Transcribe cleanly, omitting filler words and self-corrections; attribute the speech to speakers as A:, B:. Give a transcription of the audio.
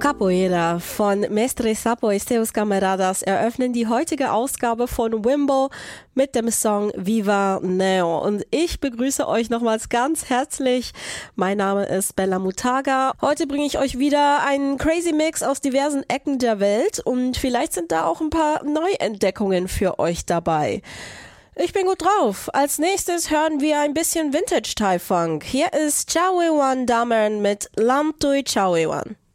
A: Capoeira von Mestre Sapo y seus Camaradas eröffnen die heutige Ausgabe von Wimbo mit dem Song Viva Neo. Und ich begrüße euch nochmals ganz herzlich. Mein Name ist Bella Mutaga. Heute bringe ich euch wieder einen Crazy Mix aus diversen Ecken der Welt und vielleicht sind da auch ein paar Neuentdeckungen für euch dabei. Ich bin gut drauf. Als nächstes hören wir ein bisschen Vintage Thai Funk. Hier ist Chawewan Daman mit Lam Tui Chawewan.